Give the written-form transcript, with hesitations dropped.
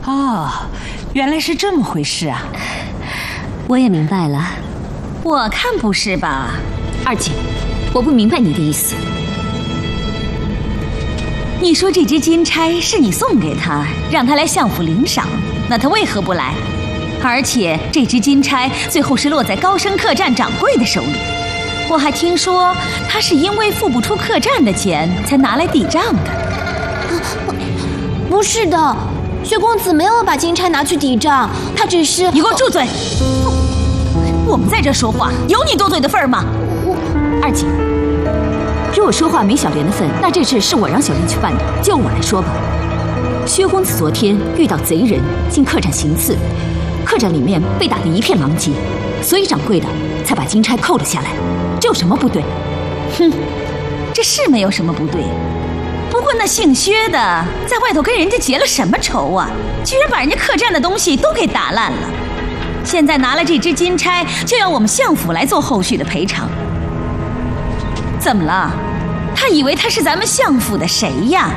哦，原来是这么回事啊！ 我也明白了。 我看不是吧？ 二姐，我不明白你的意思。 你说这只金钗是你送给他，让他来相府领赏，那他为何不来？而且这只金钗最后是落在高升客栈掌柜的手里。我还听说他是因为付不出客栈的钱才拿来抵账的。 不是的，薛公子没有把金钗拿去抵账，他只是…… 你给我住嘴！我们在这说话，有你多嘴的份儿吗？ 二姐，如果说话没小莲的份，那这事是我让小莲去办的，就我来说吧。薛公子昨天遇到贼人进客栈行刺，客栈里面被打得一片狼藉，所以掌柜的才把金钗扣了下来，这有什么不对？ 哼，这是没有什么不对。不过那姓薛的在外头跟人家结了什么仇啊？居然把人家客栈的东西都给打烂了。现在拿了这只金钗，就要我们相府来做后续的赔偿。怎么了？他以为他是咱们相府的谁呀？